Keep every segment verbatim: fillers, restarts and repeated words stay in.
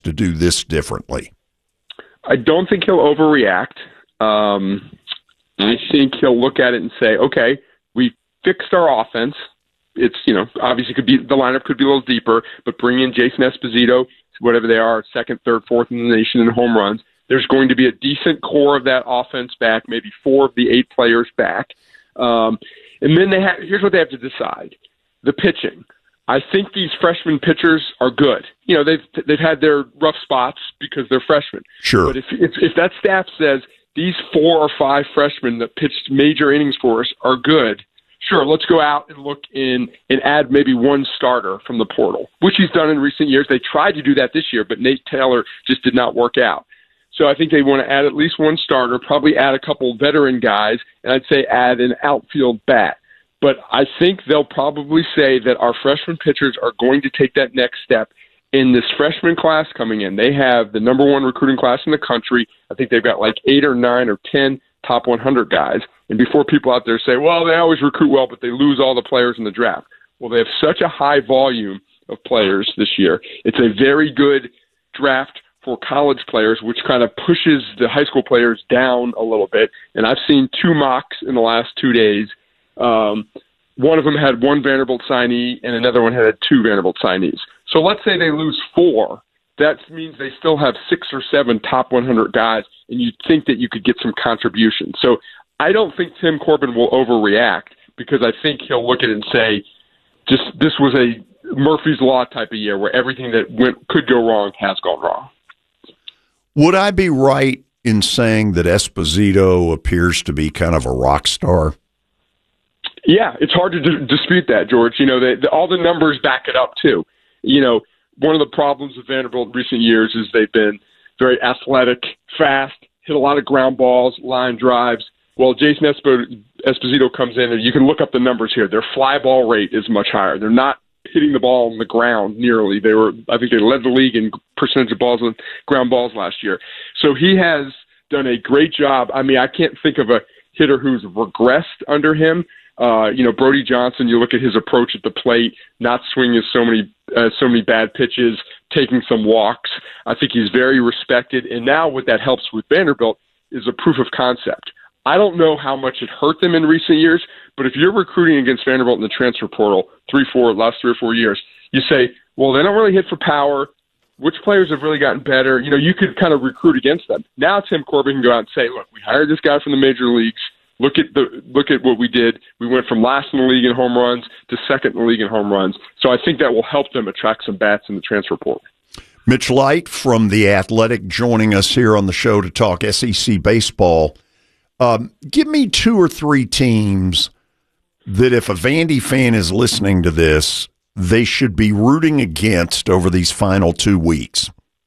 to do this differently? I don't think he'll overreact. Um, I think he'll look at it and say, okay, we fixed our offense. It's, you know, obviously could be the lineup could be a little deeper, but bring in Jason Esposito, whatever they are, second, third, fourth in the nation in home runs. There's going to be a decent core of that offense back, maybe four of the eight players back. Um, and then they have, here's what they have to decide. The pitching. I think these freshman pitchers are good. You know, they've they've had their rough spots because they're freshmen. Sure. But if if, if that staff says these four or five freshmen that pitched major innings for us are good, sure, let's go out and look in and add maybe one starter from the portal, which he's done in recent years. They tried to do that this year, but Nate Taylor just did not work out. So I think they want to add at least one starter, probably add a couple veteran guys, and I'd say add an outfield bat. But I think they'll probably say that our freshman pitchers are going to take that next step in this freshman class coming in. They have the number one recruiting class in the country. I think they've got like eight or nine or ten top one hundred guys. And before people out there say, well, they always recruit well, but they lose all the players in the draft. Well, they have such a high volume of players this year. It's a very good draft for college players, which kind of pushes the high school players down a little bit. And I've seen two mocks in the last two days. Um, one of them had one Vanderbilt signee and another one had two Vanderbilt signees. So let's say they lose four. That means they still have six or seven top one hundred guys, and you'd think that you could get some contribution. So I don't think Tim Corbin will overreact because I think he'll look at it and say, just this was a Murphy's Law type of year where everything that went could go wrong has gone wrong. Would I be right in saying that Esposito appears to be kind of a rock star? Yeah, it's hard to d- dispute that, George. You know, they, the, all the numbers back it up, too. You know, one of the problems with Vanderbilt in recent years is they've been very athletic, fast, hit a lot of ground balls, line drives. Well, Jason Esp- Esposito comes in, and you can look up the numbers here. Their fly ball rate is much higher. They're not hitting the ball on the ground nearly. They were, I think they led the league in percentage of balls and ground balls last year. So he has done a great job. I mean, I can't think of a hitter who's regressed under him. Uh, you know, Brody Johnson, you look at his approach at the plate, not swinging so many uh, so many bad pitches, taking some walks. I think he's very respected. And now what that helps with Vanderbilt is a proof of concept. I don't know how much it hurt them in recent years, but if you're recruiting against Vanderbilt in the transfer portal three, four, last three or four years, you say, well, they don't really hit for power. Which players have really gotten better? You know, you could kind of recruit against them. Now Tim Corbin can go out and say, look, we hired this guy from the major leagues. Look at the look at what we did. We went from last in the league in home runs to second in the league in home runs. So I think that will help them attract some bats in the transfer portal. Mitch Light from The Athletic joining us here on the show to talk S E C baseball. Um, give me two or three teams that if a Vandy fan is listening to this, they should be rooting against over these final two weeks.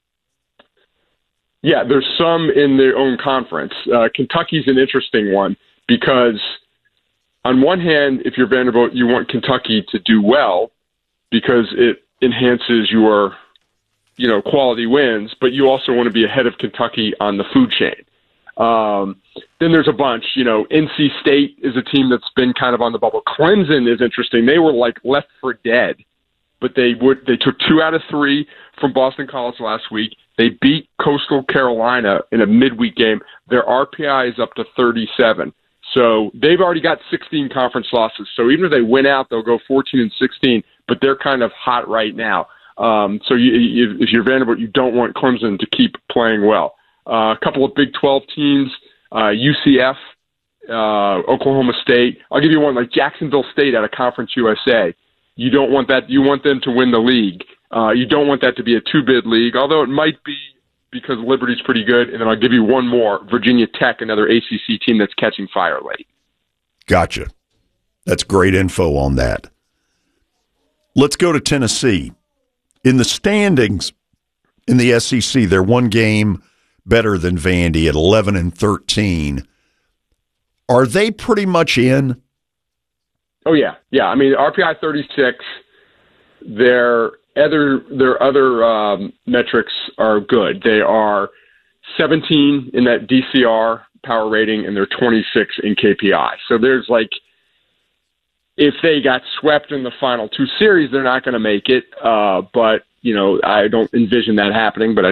Yeah, there's some in their own conference. Uh, Kentucky's an interesting one because on one hand, if you're Vanderbilt, you want Kentucky to do well because it enhances your, you know, quality wins, but you also want to be ahead of Kentucky on the food chain. Um, then there's a bunch, you know, N C State is a team that's been kind of on the bubble. Clemson is interesting. They were like left for dead, but they would, they took two out of three from Boston College last week. They beat Coastal Carolina in a midweek game. Their R P I is up to thirty-seven. So they've already got sixteen conference losses. So even if they win out, they'll go fourteen and sixteen, but they're kind of hot right now. Um, so you, you, if you're Vanderbilt, you don't want Clemson to keep playing well. Uh, a couple of Big twelve teams, uh, U C F, uh, Oklahoma State. I'll give you one like Jacksonville State out of Conference U S A. You don't want that. You want them to win the league. Uh, you don't want that to be a two-bid league, although it might be because Liberty's pretty good. And then I'll give you one more, Virginia Tech, another A C C team that's catching fire late. Gotcha. That's great info on that. Let's go to Tennessee. In the standings in the S E C, they're one game better than Vandy at eleven and thirteen. Are they pretty much in? Oh, yeah. Yeah, I mean, R P I thirty-six, their other, their other um, metrics are good. They are seventeen in that D C R power rating, and they're twenty-six in K P I. So there's like, if they got swept in the final two series, they're not going to make it. Uh, but you know, I don't envision that happening, but I